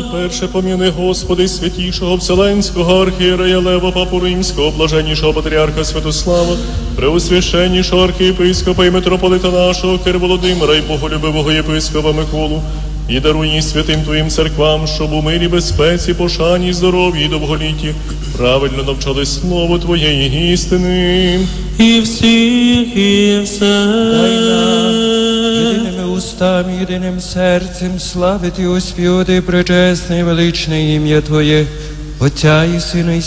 Перше поміни, Господи, святішого Вселенського архієрея Лева, Папу Римського, блаженнішого патріарха Святослава, преосвященнішого архієпископа і митрополита нашого Кир Володимира і боголюбивого єпископа Миколу, і даруй їй святим Твоїм церквам, щоб у мирі, безпеці, пошані, здоров'ї і довголітті правильно навчали слово Твоєї істини. І всіх, і все. Дай нам єдиними устами, єдиним серцем славити, оспівати пречесне і величне ім'я Твоє, Отця і Сина і